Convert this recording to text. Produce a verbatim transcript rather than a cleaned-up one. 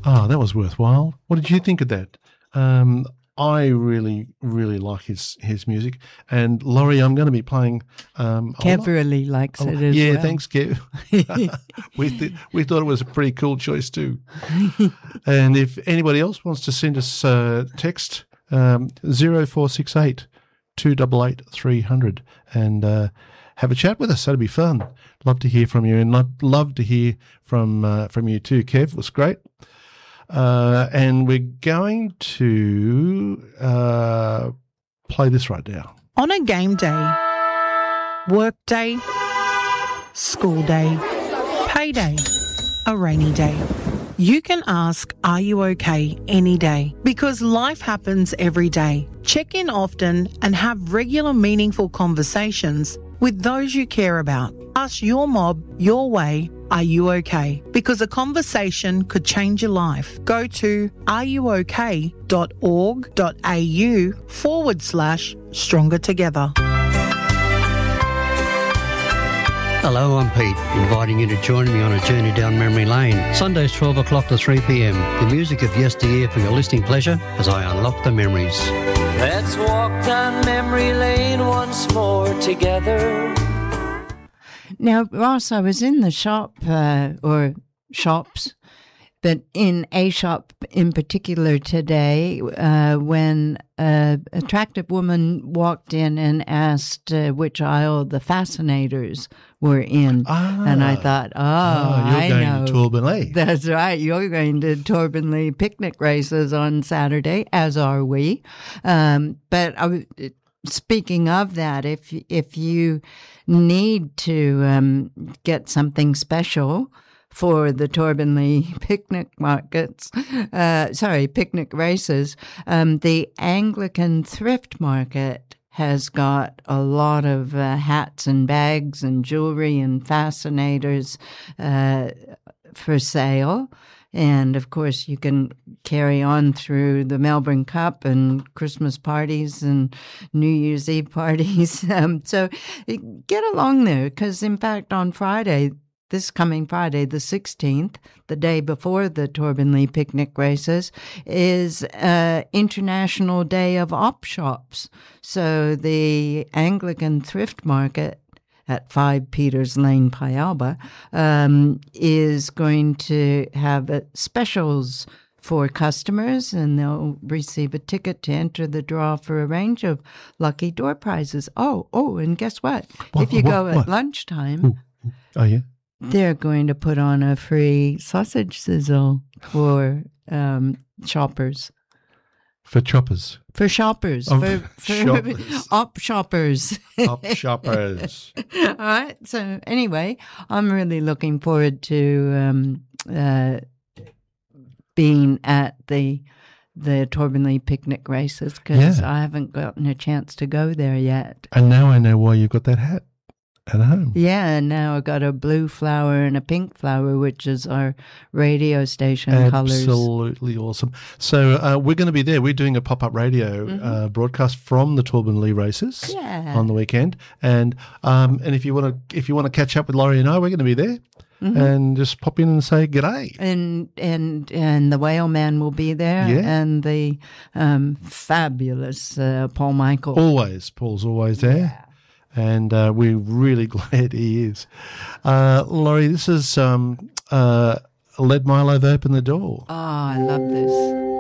Oh, that was worthwhile. What did you think of that? Um, I really, really like his his music. And Laurie, I'm going to be playing. Um, a Kev lot- really likes a- it as yeah, well. thanks, Kev. we th- we thought it was a pretty cool choice too. And if anybody else wants to send us uh, text, um, zero four six eight two eight eight three hundred and uh, have a chat with us. That'd be fun. Love to hear from you, and love, love to hear from uh, from you too, Kev. It was great. Uh, and we're going to uh, play this right now. On a game day, work day, school day, payday, a rainy day. You can ask, are you okay, any day? Because life happens every day. Check in often and have regular meaningful conversations with those you care about. Ask your mob your way, are you okay? Because a conversation could change your life. Go to areyouok.org.au forward slash stronger together. Hello, I'm Pete, inviting you to join me on a journey down memory lane. Sundays twelve o'clock to three p.m. The music of yesteryear for your listening pleasure as I unlock the memories. Let's walk down memory lane once more together. Now, Ross, I was in the shop uh, or shops, but in a shop in particular today uh, when an attractive woman walked in and asked uh, which aisle the fascinators were in. Ah. And I thought, oh, Oh, you're I going know. to Torbernley. That's right. You're going to Torbernley picnic races on Saturday, as are we. Um, but I w- speaking of that, if if you need to um, get something special for the Torbernley picnic markets, uh, sorry, picnic races, um, the Anglican Thrift Market has got a lot of uh, hats and bags and jewelry and fascinators uh, for sale. And, of course, you can carry on through the Melbourne Cup and Christmas parties and New Year's Eve parties. Um, so get along there because, in fact, on Friday, this coming Friday, the sixteenth, the day before the Torbernley picnic races, is uh, International Day of Op Shops. So the Anglican Thrift Market at five Peters Lane, Pialba, um, is going to have uh, specials for customers, and they'll receive a ticket to enter the draw for a range of lucky door prizes. Oh, oh, and guess what? What, if you what, go at what? lunchtime, Ooh. Oh, yeah? they're going to put on a free sausage sizzle for um, shoppers. For choppers. For shoppers. Oh, for, for shoppers. op shoppers. Up shoppers. All right. So anyway, I'm really looking forward to um, uh, being at the the Torbernley picnic races because Yeah. I haven't gotten a chance to go there yet. And now I know why you've got that hat at home. Yeah, and now I've got a blue flower and a pink flower, which is our radio station colours. Absolutely awesome. So uh, we're going to be there. We're doing a pop-up radio Mm-hmm. uh, broadcast from the Torbernley races Yeah. on the weekend. And um, and if you want to if you want to catch up with Laurie and I, we're going to be there. Mm-hmm. And just pop in and say g'day. And and and the Whale Man will be there, Yeah. and the um, fabulous uh, Paul Michael. Always, Paul's always there. And uh, we're really glad he is. Uh, Laurie, this is um, uh, Let Milo Open the Door. Oh, I love this.